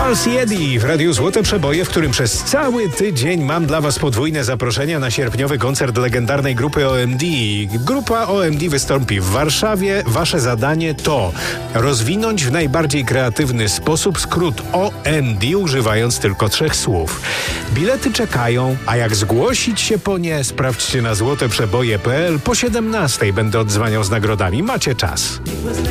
Halsey Eddy w Radiu Złote Przeboje, w którym przez cały tydzień mam dla Was podwójne zaproszenia na sierpniowy koncert legendarnej grupy OMD. Grupa OMD wystąpi w Warszawie. Wasze zadanie to rozwinąć w najbardziej kreatywny sposób skrót OMD, używając tylko 3 słów. Bilety czekają, a jak zgłosić się po nie, sprawdźcie na złoteprzeboje.pl. Po 17:00 będę odzwaniał z nagrodami. Macie czas.